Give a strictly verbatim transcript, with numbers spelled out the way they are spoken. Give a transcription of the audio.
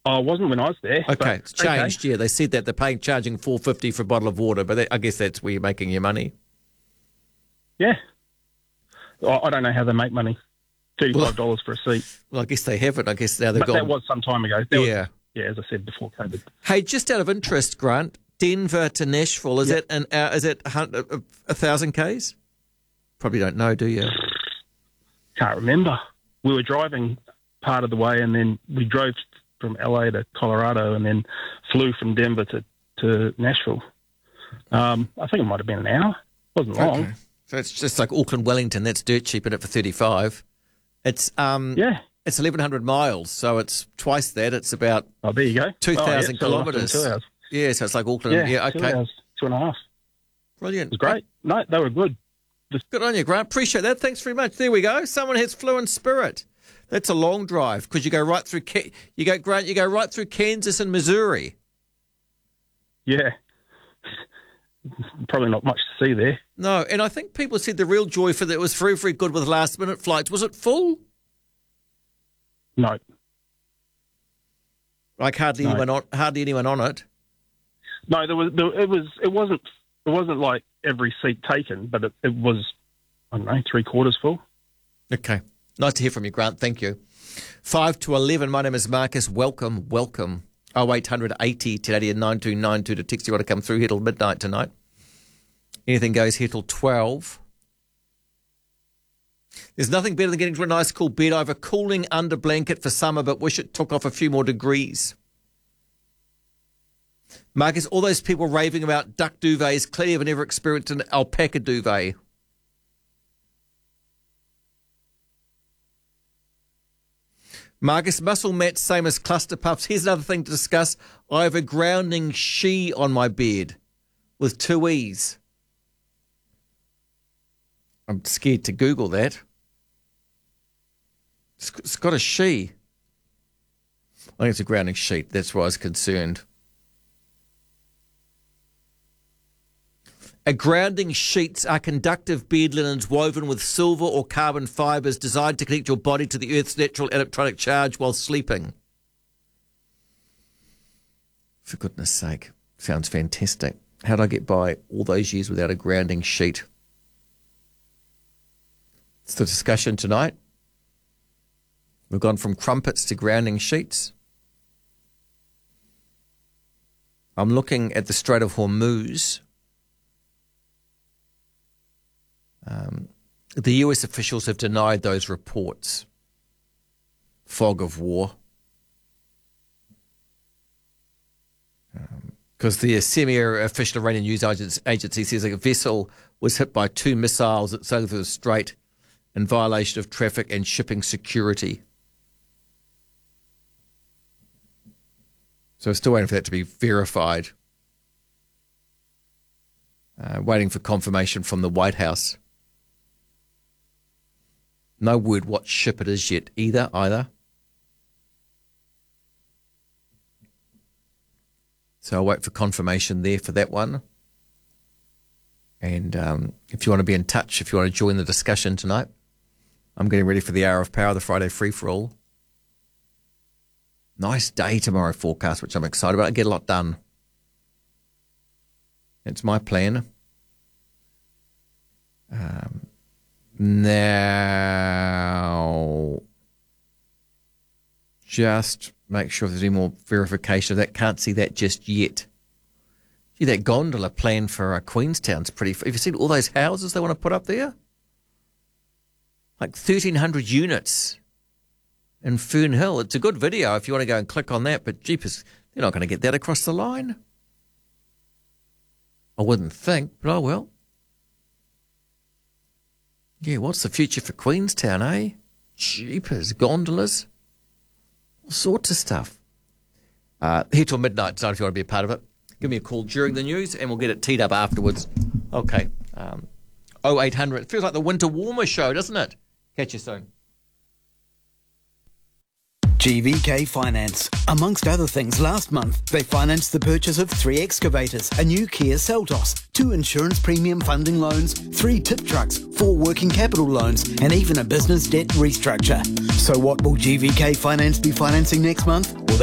Oh, it wasn't when I was there. Okay, but, it's changed. Okay. Yeah, they said that they're paying charging four dollars fifty for a bottle of water, but they, I guess that's where you're making your money. Yeah. I, I don't know how they make money. thirty-five dollars well, for a seat. Well, I guess they haven't. I guess now they've but gone. That was some time ago. That yeah. Was, yeah, as I said, before COVID. Hey, just out of interest, Grant, Denver to Nashville, is yep. it an uh, is it a, a, a thousand k's? Probably don't know, do you? Can't remember. We were driving part of the way, and then we drove from L A to Colorado, and then flew from Denver to, to Nashville. Um, I think it might have been an hour. It wasn't long. Okay. So it's just like Auckland Wellington. That's dirt cheap in it for thirty-five. It's um yeah. It's eleven hundred miles, so it's twice that. It's about oh there you go two thousand oh, yeah, kilometres. Two hours. Yeah, so it's like Auckland. Yeah, yeah okay. Two hours, two and a half. Brilliant. It was great. No, they were good. Just... Good on you, Grant. Appreciate that. Thanks very much. There we go. Someone has fluent spirit. That's a long drive because you go right through. You go Grant. You go right through Kansas and Missouri. Yeah. Probably not much to see there. No, and I think people said the real joy for that was very, very good with last minute flights. Was it full? No. Like hardly no. anyone on hardly anyone on it. No, there was. There, it was. It wasn't. It wasn't like every seat taken, but it, it was. I don't know, three quarters full. Okay, nice to hear from you, Grant. Thank you. Five to eleven. My name is Marcus. Welcome, welcome. Oh eight hundred eighty ten nine two nine two to text you want to come through here till midnight tonight. Anything goes here till twelve. There's nothing better than getting to a nice cool bed. I have a cooling under blanket for summer, but wish it took off a few more degrees. Marcus, all those people raving about duck duvets clearly have never experienced an alpaca duvet. Marcus, muscle mats, same as cluster puffs. Here's another thing to discuss. I have a grounding she on my bed with two E's. I'm scared to Google that. It's got a she. I think it's a grounding sheet. That's why I was concerned. A grounding sheets are conductive bed linens woven with silver or carbon fibres designed to connect your body to the Earth's natural electronic charge while sleeping. For goodness sake. Sounds fantastic. How did I get by all those years without a grounding sheet? It's the discussion tonight. We've gone from crumpets to grounding sheets. I'm looking at the Strait of Hormuz. Um, the U S officials have denied those reports. Fog of war. Because um, the semi-official Iranian news agency says a vessel was hit by two missiles that sailed through the strait in violation of traffic and shipping security. So we're still waiting for that to be verified. Uh, waiting for confirmation from the White House. No word what ship it is yet either, either. So I'll wait for confirmation there for that one. And um, if you want to be in touch, if you want to join the discussion tonight, I'm getting ready for the Hour of Power, the Friday free-for-all. Nice day tomorrow forecast, which I'm excited about. I get a lot done. It's my plan. Um, now, just make sure there's any more verification of that. Can't see that just yet. Gee, that gondola plan for uh, Queenstown's pretty... Have you seen all those houses they want to put up there? Like thirteen hundred units in Fern Hill. It's a good video if you want to go and click on that, but jeepers, they're not going to get that across the line. I wouldn't think, but oh well. Yeah, what's the future for Queenstown, eh? Jeepers, gondolas, all sorts of stuff. Uh, here till midnight tonight if you want to be a part of it. Give me a call during the news and we'll get it teed up afterwards. Okay. Um, oh eight hundred. It feels like the Winter Warmer show, doesn't it? Catch you soon. G V K Finance. Amongst other things, last month they financed the purchase of three excavators, a new Kia Seltos, two insurance premium funding loans, three tip trucks, four working capital loans, and even a business debt restructure. So what will G V K Finance be financing next month? Well,